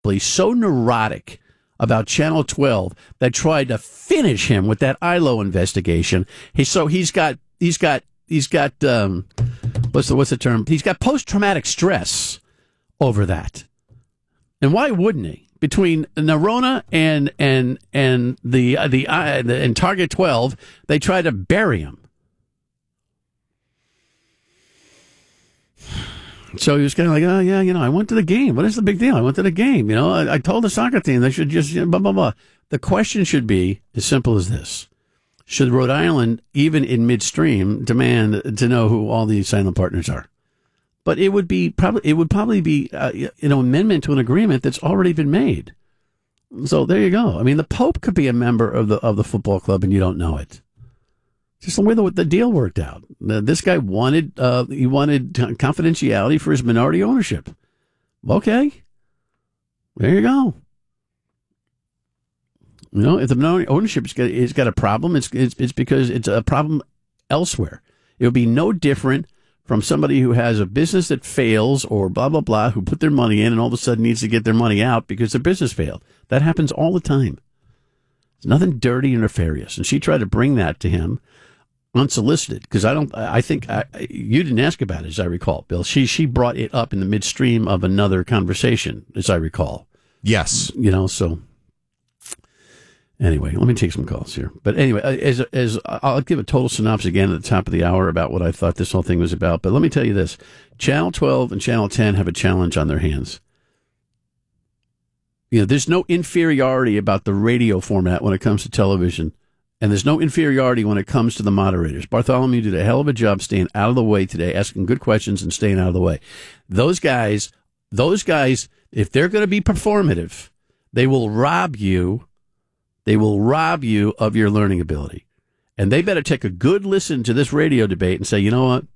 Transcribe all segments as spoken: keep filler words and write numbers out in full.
so neurotic about Channel twelve that tried to finish him with that I L O investigation. He so he's got he's got he's got um, what's the what's the term? He's got post traumatic stress over that. And why wouldn't he? Between Nerona and and and the uh, the, uh, the and Target twelve, they tried to bury him. So he was kind of like, oh, yeah, you know, I went to the game. What is the big deal? I went to the game. You know, I, I told the soccer team they should just, blah, blah, blah. The question should be as simple as this. Should Rhode Island, even in midstream, demand to know who all the silent partners are? But it would be probably, it would probably be, uh, you know, amendment to an agreement that's already been made. So there you go. I mean, the Pope could be a member of the, of the football club and you don't know it. Just the way the, the deal worked out. This guy wanted uh, he wanted confidentiality for his minority ownership. Okay, there you go. You know, if the minority ownership has got, it's got a problem, it's, it's it's because it's a problem elsewhere. It would be no different from somebody who has a business that fails or blah blah blah, who put their money in and all of a sudden needs to get their money out because their business failed. That happens all the time. It's nothing dirty or nefarious, and she tried to bring that to him. Unsolicited, because I don't. I think I, you didn't ask about it, as I recall, Bill. She she brought it up in the midstream of another conversation, as I recall. Yes, you know. So anyway, let me take some calls here. But anyway, as as I'll give a total synopsis again at the top of the hour about what I thought this whole thing was about. But let me tell you this: Channel twelve and Channel ten have a challenge on their hands. You know, there's no inferiority about the radio format when it comes to television. And there's no inferiority when it comes to the moderators. Bartholomew did a hell of a job staying out of the way today, asking good questions and staying out of the way. Those guys, those guys, if they're going to be performative, they will rob you. They will rob you of your learning ability. And they better take a good listen to this radio debate and say, you know what?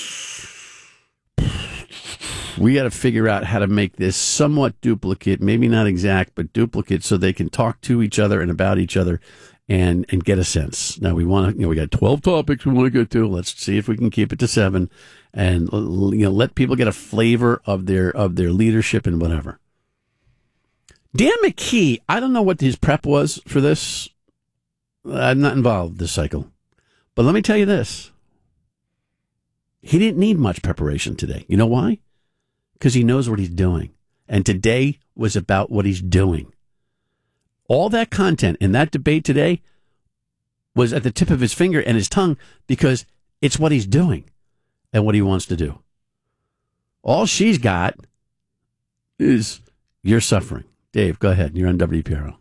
We got to figure out how to make this somewhat duplicate, maybe not exact, but duplicate so they can talk to each other and about each other. And and get a sense. Now we want to, you know, we got twelve topics we want to go to. Let's see if we can keep it to seven, and you know, let people get a flavor of their of their leadership and whatever. Dan McKee, I don't know what his prep was for this. I'm not involved this cycle, but let me tell you this: he didn't need much preparation today. You know why? Because he knows what he's doing, and today was about what he's doing. All that content in that debate today was at the tip of his finger and his tongue because it's what he's doing and what he wants to do. All she's got is you're suffering. Dave, go ahead. You're on W P R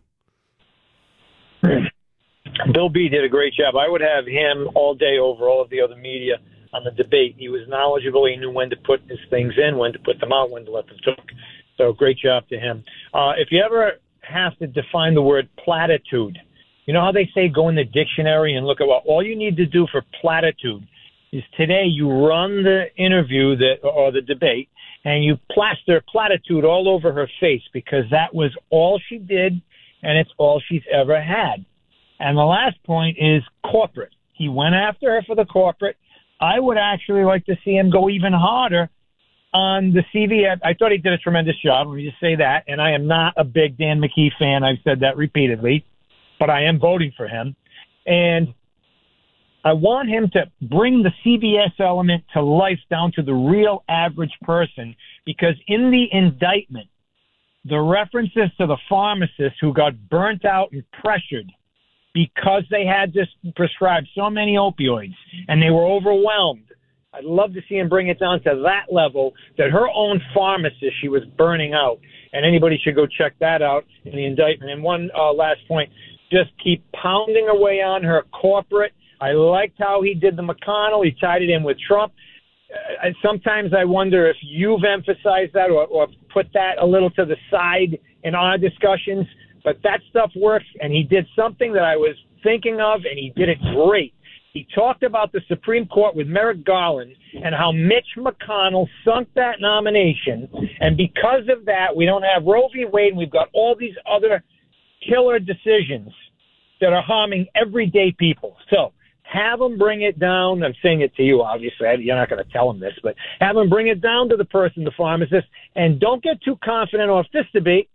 O. Bill B. did a great job. I would have him all day over all of the other media on the debate. He was knowledgeable. He knew when to put his things in, when to put them out, when to let them talk. So great job to him. Uh, if you ever have to define the word platitude. You know how they say go in the dictionary and look at what all you need to do for platitude is today you run the interview that or the debate and you plaster platitude all over her face because that was all she did and it's all she's ever had. And the last point is corporate. He went after her for the corporate. I would actually like to see him go even harder on the C V S. I thought he did a tremendous job. Let me just say that. And I am not a big Dan McKee fan. I've said that repeatedly, but I am voting for him. And I want him to bring the C V S element to life down to the real average person, because in the indictment, the references to the pharmacists who got burnt out and pressured because they had to prescribe so many opioids and they were overwhelmed. I'd love to see him bring it down to that level, that her own pharmacist she was burning out. And anybody should go check that out in the indictment. And one uh, last point, just keep pounding away on her corporate. I liked how he did the McConnell. He tied it in with Trump. Uh, sometimes I wonder if you've emphasized that or, or put that a little to the side in our discussions. But that stuff works, and he did something that I was thinking of, and he did it great. He talked about the Supreme Court with Merrick Garland and how Mitch McConnell sunk that nomination. And because of that, we don't have Roe v. Wade, and we've got all these other killer decisions that are harming everyday people. So have him bring it down. I'm saying it to you, obviously. You're not going to tell him this, but have him bring it down to the person, the pharmacist, and don't get too confident off this debate